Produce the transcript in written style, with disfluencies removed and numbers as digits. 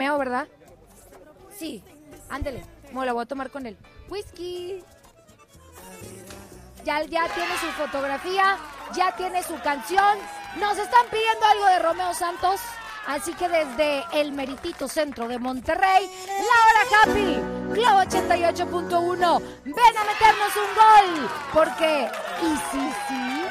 ¿verdad? Sí, ándele, me lo voy a tomar con él. Whisky. Ya tiene su fotografía, ya tiene su canción. Nos están pidiendo algo de Romeo Santos. Así que desde el meritito centro de Monterrey, la hora happy, Globo 88.1. Ven a meternos un gol, porque, y sí,